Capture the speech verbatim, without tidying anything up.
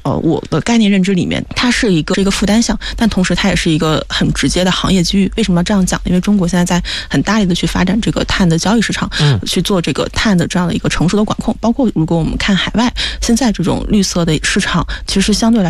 呃，我的概念认知里面，它是一个一个负担项，但同时它也是一个很直接的行业机遇。为什么要这样讲？因为中国现在在很大力的去发展这个碳的交易市场，嗯，去做这个碳的这样的一个成熟的管控。包括如果我们看海外，现在这种绿色的市场，其实相对来